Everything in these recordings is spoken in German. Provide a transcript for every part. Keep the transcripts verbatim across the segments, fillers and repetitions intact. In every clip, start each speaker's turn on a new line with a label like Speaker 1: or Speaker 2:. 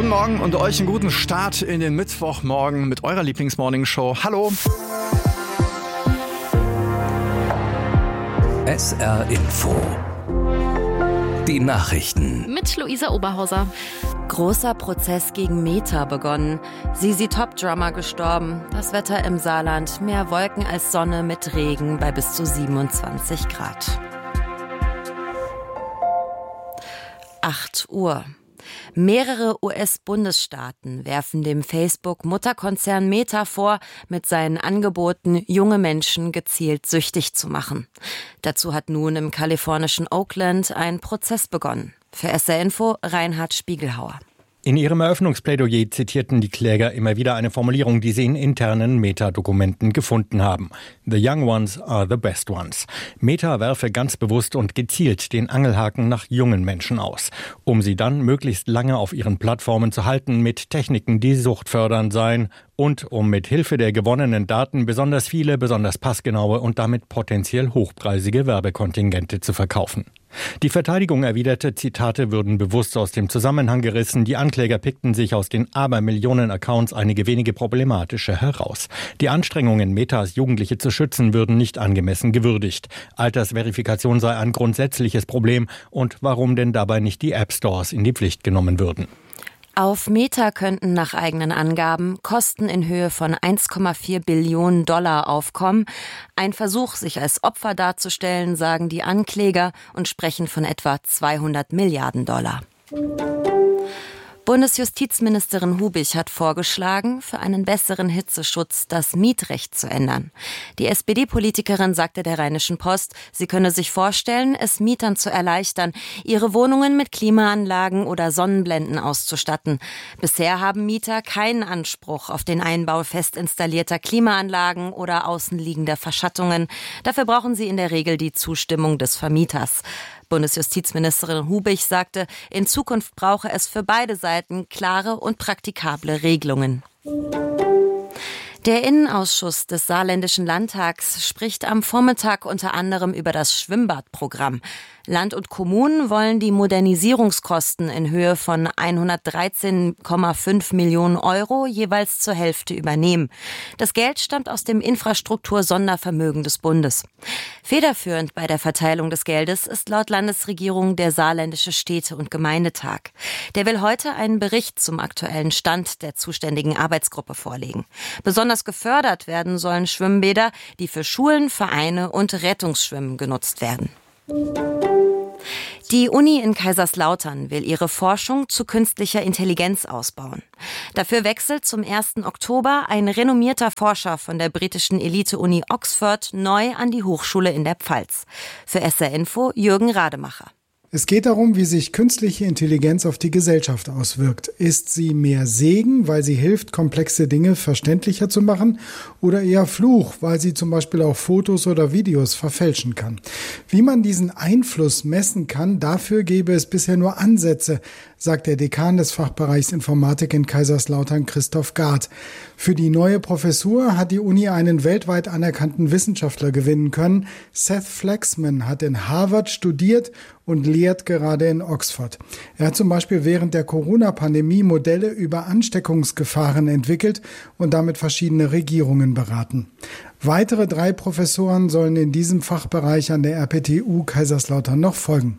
Speaker 1: Guten Morgen und euch einen guten Start in den Mittwochmorgen mit eurer Lieblingsmorningshow. Hallo!
Speaker 2: S R Info. Die Nachrichten.
Speaker 3: Mit Luisa Oberhauser.
Speaker 4: Großer Prozess gegen Meta begonnen. Sisi Top-Drummer gestorben. Das Wetter im Saarland. Mehr Wolken als Sonne mit Regen bei bis zu siebenundzwanzig Grad. acht Uhr. Mehrere U S-Bundesstaaten werfen dem Facebook-Mutterkonzern Meta vor, mit seinen Angeboten junge Menschen gezielt süchtig zu machen. Dazu hat nun im kalifornischen Oakland ein Prozess begonnen. Für S R Info Reinhard Spiegelhauer.
Speaker 5: In ihrem Eröffnungsplädoyer zitierten die Kläger immer wieder eine Formulierung, die sie in internen Meta-Dokumenten gefunden haben. The young ones are the best ones. Meta werfe ganz bewusst und gezielt den Angelhaken nach jungen Menschen aus, um sie dann möglichst lange auf ihren Plattformen zu halten mit Techniken, die suchtfördernd seien und um mit Hilfe der gewonnenen Daten besonders viele, besonders passgenaue und damit potenziell hochpreisige Werbekontingente zu verkaufen. Die Verteidigung erwiderte, Zitate würden bewusst aus dem Zusammenhang gerissen. Die Ankläger pickten sich aus den Abermillionen Accounts einige wenige problematische heraus. Die Anstrengungen, Metas Jugendliche zu schützen, würden nicht angemessen gewürdigt. Altersverifikation sei ein grundsätzliches Problem. Und warum denn dabei nicht die App Stores in die Pflicht genommen würden?
Speaker 4: Auf Meta könnten nach eigenen Angaben Kosten in Höhe von eins Komma vier Billionen Dollar aufkommen. Ein Versuch, sich als Opfer darzustellen, sagen die Ankläger und sprechen von etwa zweihundert Milliarden Dollar. Bundesjustizministerin Hubich hat vorgeschlagen, für einen besseren Hitzeschutz das Mietrecht zu ändern. Die S P D-Politikerin sagte der Rheinischen Post, sie könne sich vorstellen, es Mietern zu erleichtern, ihre Wohnungen mit Klimaanlagen oder Sonnenblenden auszustatten. Bisher haben Mieter keinen Anspruch auf den Einbau fest installierter Klimaanlagen oder außenliegender Verschattungen. Dafür brauchen sie in der Regel die Zustimmung des Vermieters. Bundesjustizministerin Hubich sagte, in Zukunft brauche es für beide Seiten klare und praktikable Regelungen. Der Innenausschuss des Saarländischen Landtags spricht am Vormittag unter anderem über das Schwimmbadprogramm. Land und Kommunen wollen die Modernisierungskosten in Höhe von hundertdreizehn Komma fünf Millionen Euro jeweils zur Hälfte übernehmen. Das Geld stammt aus dem Infrastruktur-Sondervermögen des Bundes. Federführend bei der Verteilung des Geldes ist laut Landesregierung der Saarländische Städte- und Gemeindetag. Der will heute einen Bericht zum aktuellen Stand der zuständigen Arbeitsgruppe vorlegen. Besonders gefördert werden sollen Schwimmbäder, die für Schulen, Vereine und Rettungsschwimmen genutzt werden. Die Uni in Kaiserslautern will ihre Forschung zu künstlicher Intelligenz ausbauen. Dafür wechselt zum ersten Oktober ein renommierter Forscher von der britischen Elite-Uni Oxford neu an die Hochschule in der Pfalz. Für S R Info Jürgen Rademacher.
Speaker 6: Es geht darum, wie sich künstliche Intelligenz auf die Gesellschaft auswirkt. Ist sie mehr Segen, weil sie hilft, komplexe Dinge verständlicher zu machen, oder eher Fluch, weil sie zum Beispiel auch Fotos oder Videos verfälschen kann? Wie man diesen Einfluss messen kann, dafür gäbe es bisher nur Ansätze, sagt der Dekan des Fachbereichs Informatik in Kaiserslautern, Christoph Gard. Für die neue Professur hat die Uni einen weltweit anerkannten Wissenschaftler gewinnen können. Seth Flaxman hat in Harvard studiert und lehrt gerade in Oxford. Er hat zum Beispiel während der Corona-Pandemie Modelle über Ansteckungsgefahren entwickelt und damit verschiedene Regierungen beraten. Weitere drei Professoren sollen in diesem Fachbereich an der R P T U Kaiserslautern noch folgen.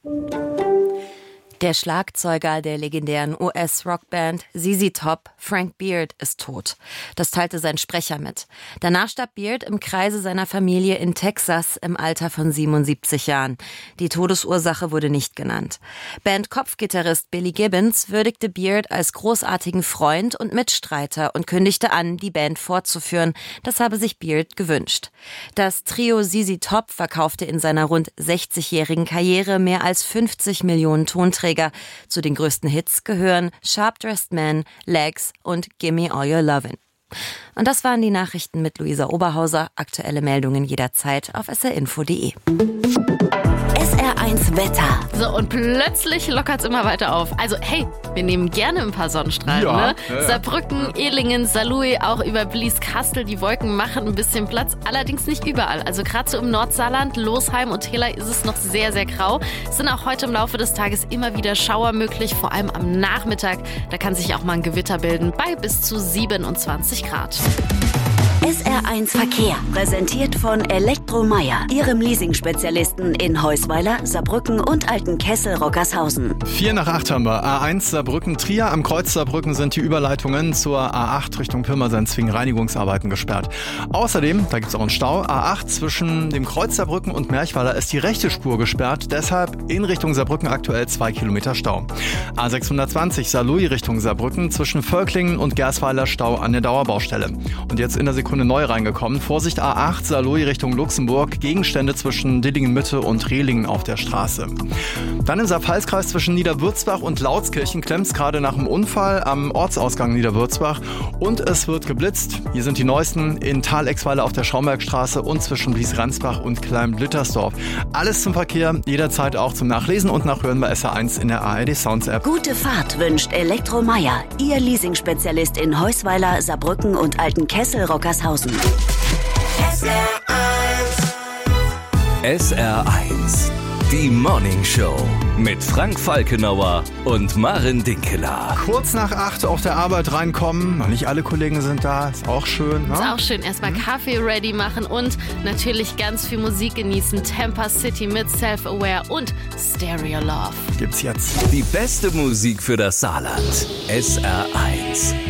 Speaker 4: Der Schlagzeuger der legendären U S-Rockband Sisi Top, Frank Beard, ist tot. Das teilte sein Sprecher mit. Danach starb Beard im Kreise seiner Familie in Texas im Alter von siebenundsiebzig Jahren. Die Todesursache wurde nicht genannt. Band-Kopfgitarrist Billy Gibbons würdigte Beard als großartigen Freund und Mitstreiter und kündigte an, die Band fortzuführen. Das habe sich Beard gewünscht. Das Trio Sisi Top verkaufte in seiner rund sechzigjährigen Karriere mehr als fünfzig Millionen Tonträger. Zu den größten Hits gehören Sharp Dressed Man, Legs und Gimme All Your Lovin'. Und das waren die Nachrichten mit Luisa Oberhauser. Aktuelle Meldungen jederzeit auf s r info punkt d e.
Speaker 3: R eins Wetter.
Speaker 7: So, und plötzlich lockert es immer weiter auf. Also, hey, wir nehmen gerne ein paar Sonnenstrahlen,
Speaker 1: Ja,
Speaker 7: ne?
Speaker 1: ja, ja.
Speaker 7: Saarbrücken, Ehlingen, Saarlouis, auch über Blieskastel. Die Wolken machen ein bisschen Platz, allerdings nicht überall. Also gerade so im Nordsaarland, Losheim und Hela ist es noch sehr, sehr grau. Es sind auch heute im Laufe des Tages immer wieder Schauer möglich, vor allem am Nachmittag. Da kann sich auch mal ein Gewitter bilden bei bis zu siebenundzwanzig Grad.
Speaker 3: S R eins Verkehr, präsentiert von Elektromeier, Ihrem Leasing-Spezialisten in Heusweiler, Saarbrücken und Altenkessel-Rockershausen.
Speaker 1: Vier nach acht haben wir. A eins Saarbrücken-Trier. Am Kreuz Saarbrücken sind die Überleitungen zur A acht Richtung Pirmasens wegen Reinigungsarbeiten gesperrt. Außerdem, da gibt es auch einen Stau. A acht zwischen dem Kreuz Saarbrücken und Merchweiler ist die rechte Spur gesperrt. Deshalb in Richtung Saarbrücken aktuell zwei Kilometer Stau. A sechshundertzwanzig Saarlouis Richtung Saarbrücken zwischen Völklingen und Gersweiler Stau an der Dauerbaustelle. Und jetzt in der Sekunde neu reingekommen. Vorsicht A acht Saarlouis Richtung Luxemburg. Gegenstände zwischen Dillingen-Mitte und Rehlingen auf der Straße. Dann im Saar-Pfalz-Kreis zwischen Niederwürzbach und Lautskirchen klemmt es gerade nach dem Unfall am Ortsausgang Niederwürzbach. Und es wird geblitzt. Hier sind die neuesten in Thal-Exweiler auf der Schaumbergstraße und zwischen Blies-Ransbach und Klein-Blittersdorf. Alles zum Verkehr, jederzeit auch zum Nachlesen und Nachhören bei S R eins in der A R D Sounds App.
Speaker 3: Gute Fahrt wünscht Elektromeier, Ihr Leasing-Spezialist in Heusweiler, Saarbrücken und Altenkessel-Rockershausen.
Speaker 2: S R eins, die Morning Show mit Frank Falkenauer und Maren Dinkeler.
Speaker 1: Kurz nach acht auf der Arbeit reinkommen. Noch nicht alle Kollegen sind da. Ist auch schön. Ne?
Speaker 7: Ist auch schön. Erstmal Kaffee ready machen und natürlich ganz viel Musik genießen. Tampa City mit Self-Aware und Stereo Love.
Speaker 1: Gibt's jetzt.
Speaker 2: Die beste Musik für das Saarland. S R eins.